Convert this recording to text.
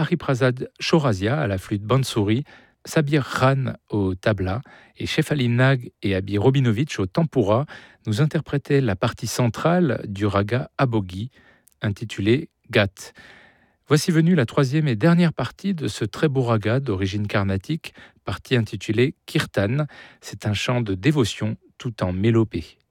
Hariprasad Chaurasia à la flûte bansuri, Sabir Khan au tabla et Shefali Nag et Abi Robinovitch au tempura nous interprétaient la partie centrale du raga Aboghi, intitulé Gat. Voici venue la troisième et dernière partie de ce très beau raga d'origine carnatique, partie intitulée Kirtan. C'est un chant de dévotion tout en mélopée.